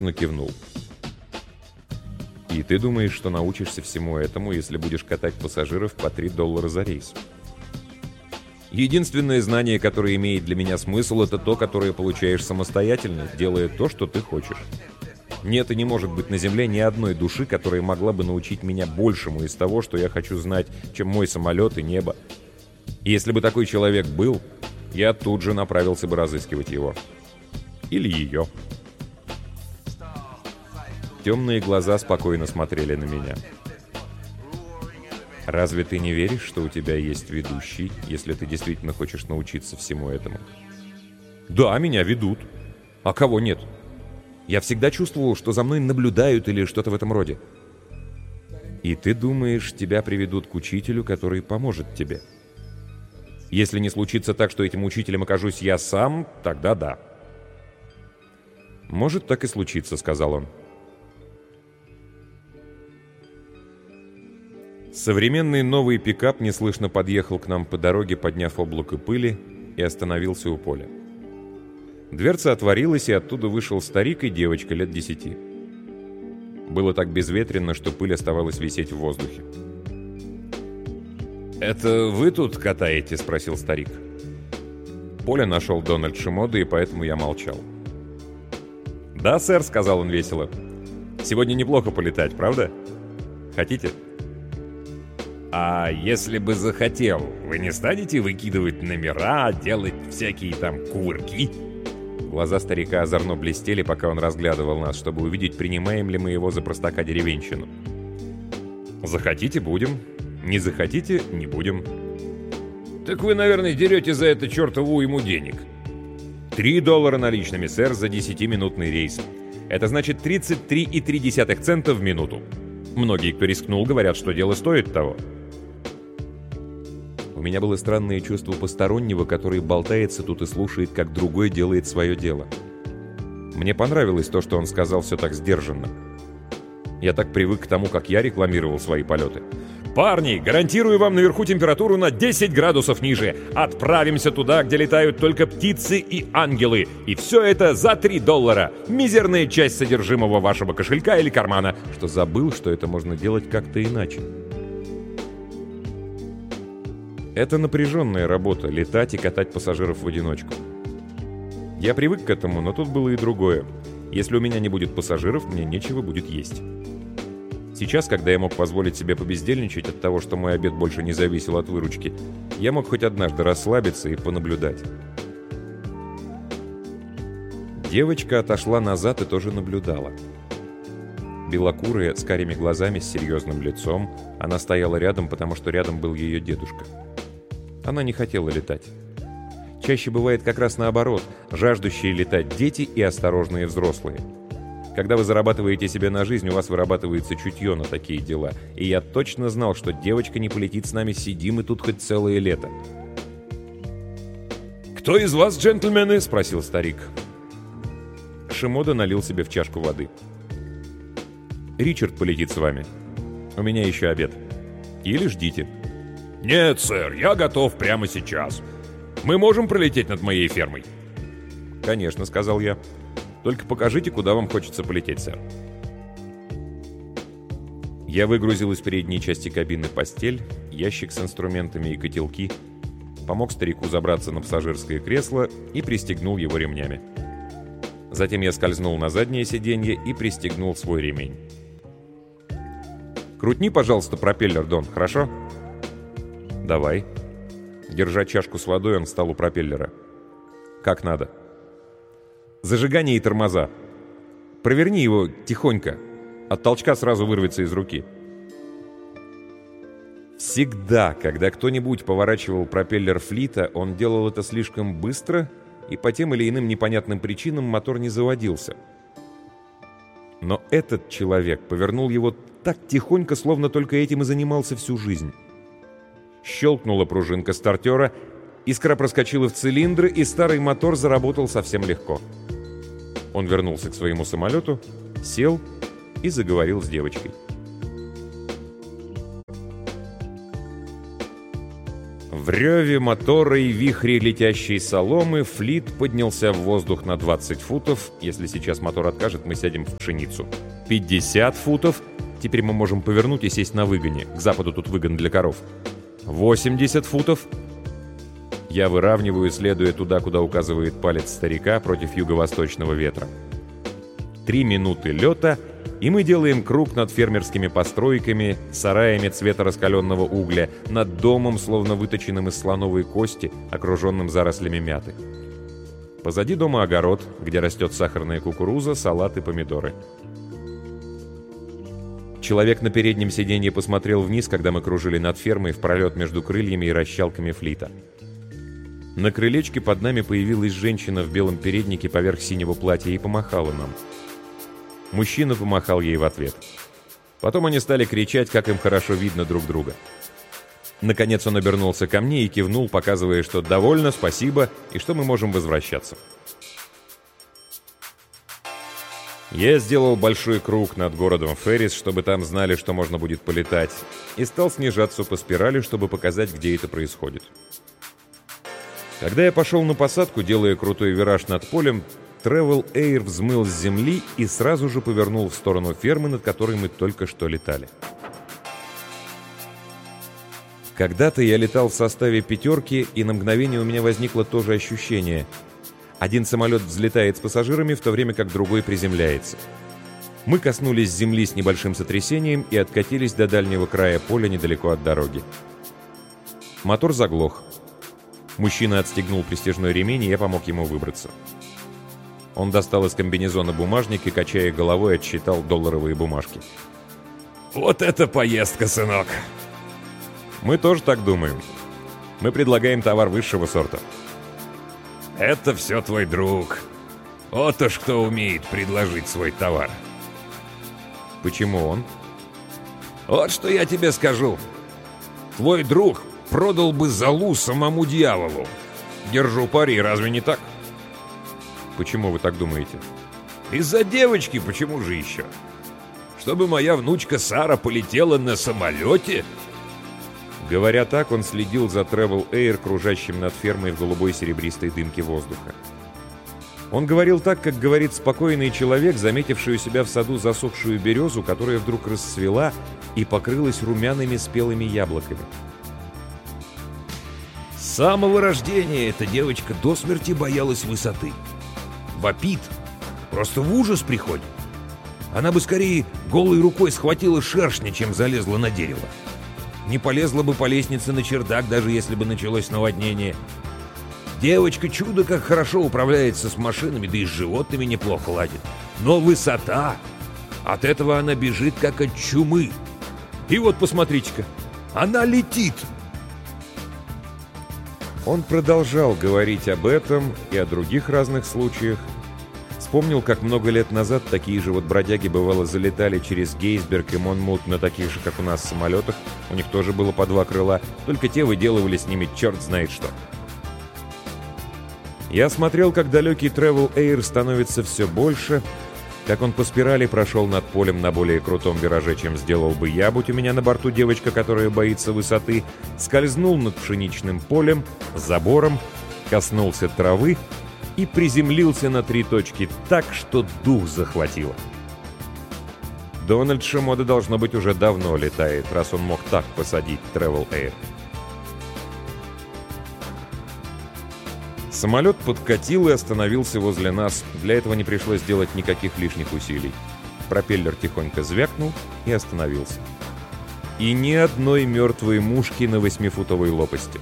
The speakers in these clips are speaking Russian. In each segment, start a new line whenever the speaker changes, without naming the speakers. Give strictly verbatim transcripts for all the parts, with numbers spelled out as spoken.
кивнул. «И ты думаешь, что научишься всему этому, если будешь катать пассажиров по три доллара за рейс?» «Единственное знание, которое имеет для меня смысл, это то, которое получаешь самостоятельно, делая то, что ты хочешь. Нет и не может быть на Земле ни одной души, которая могла бы научить меня большему из того, что я хочу знать, чем мой самолет и небо. И если бы такой человек был, я тут же направился бы разыскивать его. Или ее». Темные глаза спокойно смотрели на меня. «Разве ты не веришь, что у тебя есть ведущий, если ты действительно хочешь научиться всему этому?» «Да, меня ведут. А кого нет? Я всегда чувствовал, что за мной наблюдают или что-то в этом роде». «И ты думаешь, тебя приведут к учителю, который поможет тебе?» «Если не случится так, что этим учителем окажусь я сам, тогда да». «Может, так и случится», — сказал он. Современный новый пикап неслышно подъехал к нам по дороге, подняв облако пыли, и остановился у поля. Дверца отворилась, и оттуда вышел старик и девочка лет десяти. Было так безветренно, что пыль оставалась висеть в воздухе. «Это вы тут катаете?» — спросил старик. Поля нашел Дональд Шимода, и поэтому я молчал. «Да, сэр», — сказал он весело. «Сегодня неплохо полетать, правда? Хотите?» «А если бы захотел, вы не станете выкидывать номера, делать всякие там кувырки?» Глаза старика озорно блестели, пока он разглядывал нас, чтобы увидеть, принимаем ли мы его за простака-деревенщину. «Захотите — будем. Не захотите — не будем». «Так вы, наверное, дерете за это чертову уйму денег». «Три доллара наличными, сэр, за десятиминутный рейс. Это значит тридцать три и три десятых цента в минуту. Многие, кто рискнул, говорят, что дело стоит того». У меня было странное чувство постороннего, который болтается тут и слушает, как другой делает свое дело. Мне понравилось то, что он сказал все так сдержанно. Я так привык к тому, как я рекламировал свои полеты. «Парни, гарантирую вам наверху температуру на десять градусов ниже. Отправимся туда, где летают только птицы и ангелы. И все это за три доллара. Мизерная часть содержимого вашего кошелька или кармана». Что забыл, что это можно делать как-то иначе. Это напряженная работа — летать и катать пассажиров в одиночку. Я привык к этому, но тут было и другое. Если у меня не будет пассажиров, мне нечего будет есть. Сейчас, когда я мог позволить себе побездельничать от того, что мой обед больше не зависел от выручки, я мог хоть однажды расслабиться и понаблюдать. Девочка отошла назад и тоже наблюдала. Белокурая, с карими глазами, с серьезным лицом, она стояла рядом, потому что рядом был ее дедушка. Она не хотела летать. Чаще бывает как раз наоборот: жаждущие летать дети и осторожные взрослые. Когда вы зарабатываете себе на жизнь, у вас вырабатывается чутье на такие дела. И я точно знал, что девочка не полетит с нами, сидим и тут хоть целое лето. «Кто из вас, джентльмены?» — спросил старик. Шимода налил себе в чашку воды. «Ричард полетит с вами. У меня еще обед. Или ждите». «Нет, сэр, я готов прямо сейчас. Мы можем пролететь над моей фермой?» «Конечно», — сказал я. «Только покажите, куда вам хочется полететь, сэр». Я выгрузил из передней части кабины постель, ящик с инструментами и котелки, помог старику забраться на пассажирское кресло и пристегнул его ремнями. Затем я скользнул на заднее сиденье и пристегнул свой ремень. «Крутни, пожалуйста, пропеллер, Дон, хорошо?» «Давай». Держа чашку с водой, он встал у пропеллера. «Как надо». «Зажигание и тормоза. Проверни его тихонько. От толчка сразу вырвется из руки». Всегда, когда кто-нибудь поворачивал пропеллер флита, он делал это слишком быстро, и по тем или иным непонятным причинам мотор не заводился. Но этот человек повернул его так тихонько, словно только этим и занимался всю жизнь. Щелкнула пружинка стартера, искра проскочила в цилиндры, и старый мотор заработал совсем легко. Он вернулся к своему самолету, сел и заговорил с девочкой. В реве мотора и вихре летящей соломы Флит поднялся в воздух на двадцать футов. Если сейчас мотор откажет, мы сядем в пшеницу. пятьдесят футов. Теперь мы можем повернуть и сесть на выгоне. К западу тут выгон для коров. восемьдесят футов. Я выравниваю, следуя туда, куда указывает палец старика, против юго-восточного ветра. Три минуты лета, и мы делаем круг над фермерскими постройками, сараями цвета раскаленного угля, над домом, словно выточенным из слоновой кости, окруженным зарослями мяты. Позади дома огород, где растет сахарная кукуруза, салат и помидоры. Человек на переднем сиденье посмотрел вниз, когда мы кружили над фермой в пролет между крыльями и расщелками Флита. На крылечке под нами появилась женщина в белом переднике поверх синего платья и помахала нам. Мужчина помахал ей в ответ. Потом они стали кричать, как им хорошо видно друг друга. Наконец он обернулся ко мне и кивнул, показывая, что довольно, спасибо, и что мы можем возвращаться. Я сделал большой круг над городом Феррис, чтобы там знали, что можно будет полетать, и стал снижаться по спирали, чтобы показать, где это происходит. Когда я пошел на посадку, делая крутой вираж над полем, Travel Air взмыл с земли и сразу же повернул в сторону фермы, над которой мы только что летали. Когда-то я летал в составе «пятерки», и на мгновение у меня возникло то же ощущение. Один самолет взлетает с пассажирами, в то время как другой приземляется. Мы коснулись земли с небольшим сотрясением и откатились до дальнего края поля недалеко от дороги. Мотор заглох. Мужчина отстегнул пристяжной ремень, и я помог ему выбраться. Он достал из комбинезона бумажник и, качая головой, отсчитал долларовые бумажки. «Вот это поездка, сынок!» «Мы тоже так думаем. Мы предлагаем товар высшего сорта». «Это все твой друг. Вот уж кто умеет предложить свой товар». «Почему он?» «Вот что я тебе скажу. Твой друг продал бы золу самому дьяволу. Держу пари, разве не так?» «Почему вы так думаете?» «Из-за девочки, почему же еще? Чтобы моя внучка Сара полетела на самолете?» Говоря так, он следил за Travel Air, кружащим над фермой в голубой серебристой дымке воздуха. Он говорил так, как говорит спокойный человек, заметивший у себя в саду засохшую березу, которая вдруг расцвела и покрылась румяными спелыми яблоками. «С самого рождения эта девочка до смерти боялась высоты. Вопит. Просто в ужас приходит. Она бы скорее голой рукой схватила шершня, чем залезла на дерево. Не полезла бы по лестнице на чердак, даже если бы началось наводнение. Девочка чудо как хорошо управляется с машинами, да и с животными неплохо ладит. Но высота! От этого она бежит, как от чумы. И вот посмотрите-ка, она летит!» Он продолжал говорить об этом и о других разных случаях. Вспомнил, как много лет назад такие же вот бродяги, бывало, залетали через Гейсберг и Монмут на таких же, как у нас, самолетах. У них тоже было по два крыла, только те выделывали с ними черт знает что. Я смотрел, как далекий Travel Air становится все больше, как он по спирали прошел над полем на более крутом вираже, чем сделал бы я, будь у меня на борту девочка, которая боится высоты, скользнул над пшеничным полем, забором, коснулся травы и приземлился на три точки так, что дух захватило. Дональд Шимода, должно быть, уже давно летает, раз он мог так посадить Travel Air. Самолет подкатил и остановился возле нас. Для этого не пришлось делать никаких лишних усилий. Пропеллер тихонько звякнул и остановился. И ни одной мертвой мушки на восьмифутовой лопасти.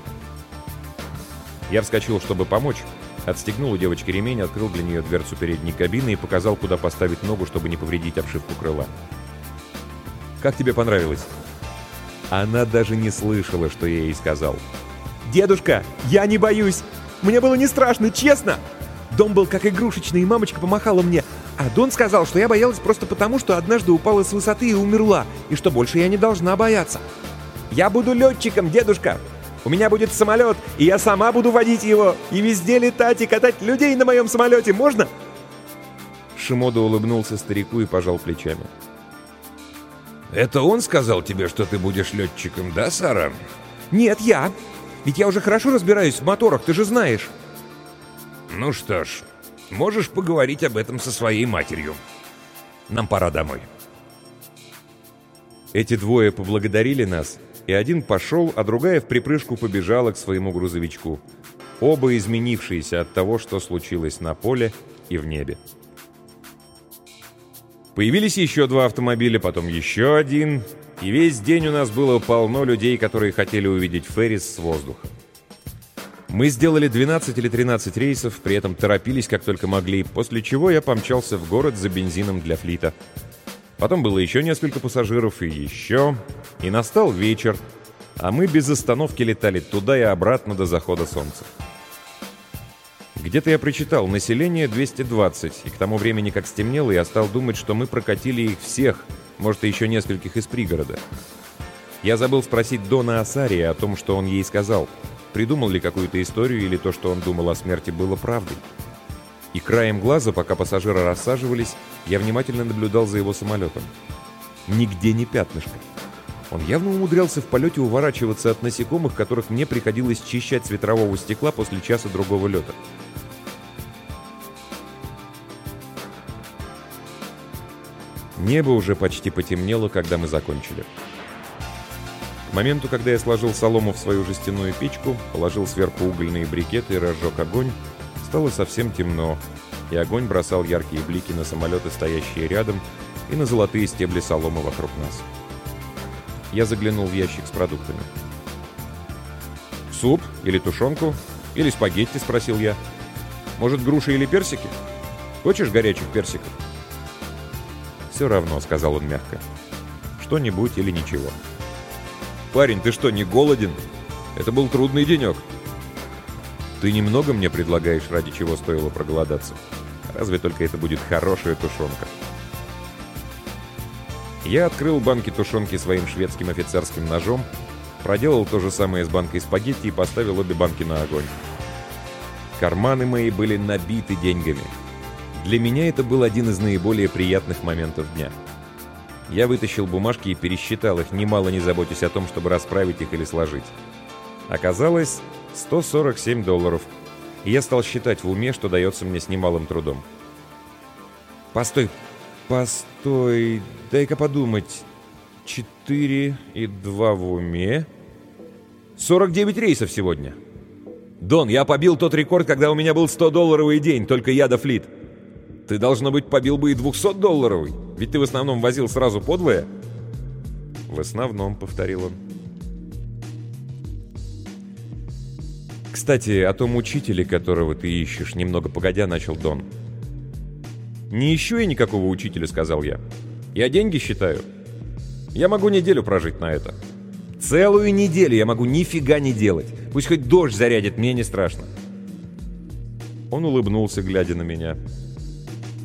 Я вскочил, чтобы помочь. Отстегнул у девочки ремень, открыл для нее дверцу передней кабины и показал, куда поставить ногу, чтобы не повредить обшивку крыла. «Как тебе понравилось?» Она даже не слышала, что я ей сказал. «Дедушка, я не боюсь! Мне было не страшно, честно! Дом был как игрушечный, и мамочка помахала мне. А Дон сказал, что я боялась просто потому, что однажды упала с высоты и умерла, и что больше я не должна бояться. Я буду летчиком, дедушка! У меня будет самолет, и я сама буду водить его, и везде летать и катать людей на моем самолете, можно?» Шимода улыбнулся старику и пожал плечами. «Это он сказал тебе, что ты будешь летчиком, да, Сара?» «Нет, я.
Ведь я уже хорошо разбираюсь в моторах, ты же знаешь».
«Ну что ж, можешь поговорить об этом со своей матерью. Нам пора домой».
Эти двое поблагодарили нас, и один пошел, а другая в припрыжку побежала к своему грузовичку. Оба изменившиеся от того, что случилось на поле и в небе. Появились еще два автомобиля, потом еще один, и весь день у нас было полно людей, которые хотели увидеть Феррис с воздуха. Мы сделали двенадцать или тринадцать рейсов, при этом торопились как только могли, после чего я помчался в город за бензином для флита. Потом было еще несколько пассажиров, и еще, и настал вечер, а мы без остановки летали туда и обратно до захода солнца. Где-то я прочитал, население двести двадцать, и к тому времени, как стемнело, я стал думать, что мы прокатили их всех, может, и еще нескольких из пригорода. Я забыл спросить Дона Асария о том, что он ей сказал. Придумал ли какую-то историю, или то, что он думал о смерти, было правдой. И краем глаза, пока пассажиры рассаживались, я внимательно наблюдал за его самолетом. Нигде не пятнышко. Он явно умудрялся в полете уворачиваться от насекомых, которых мне приходилось чищать с ветрового стекла после часа другого лета. Небо уже почти потемнело, когда мы закончили. К моменту, когда я сложил солому в свою жестяную печку, положил сверху угольные брикеты и разжег огонь, стало совсем темно, и огонь бросал яркие блики на самолеты, стоящие рядом, и на золотые стебли соломы вокруг нас. Я заглянул в ящик с продуктами. «Суп? Или тушенку? Или спагетти?» — спросил я. «Может, груши или персики? Хочешь горячих персиков?» «Все равно», — сказал он мягко. «Что-нибудь или ничего». «Парень, ты что, не голоден? Это был трудный денек». «Ты немного мне предлагаешь, ради чего стоило проголодаться? Разве только это будет хорошая тушенка». Я открыл банки тушенки своим шведским офицерским ножом, проделал то же самое с банкой спагетти и поставил обе банки на огонь. Карманы мои были набиты деньгами. Для меня это был один из наиболее приятных моментов дня. Я вытащил бумажки и пересчитал их, немало не заботясь о том, чтобы расправить их или сложить. Оказалось, сто сорок семь долларов, и я стал считать в уме, что дается мне с немалым трудом. «Постой, постой, дай-ка подумать. Четыре и два в уме. сорок девять рейсов сегодня. Дон, я побил тот рекорд, когда у меня был сто-долларовый день, только я да флит. Ты, должно быть, побил бы и двухсот-долларовый, ведь ты в основном возил сразу подвое». «В основном», — повторил он. «Кстати, о том учителе, которого ты ищешь», — немного погодя начал Дон. «Не ищу я никакого учителя», — сказал я. «Я деньги считаю. Я могу неделю прожить на это. Целую неделю я могу нифига не делать. Пусть хоть дождь зарядит, мне не страшно». Он улыбнулся, глядя на меня.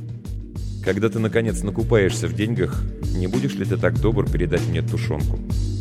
«Когда ты, наконец, накупаешься в деньгах, не будешь ли ты так добр передать мне тушенку?»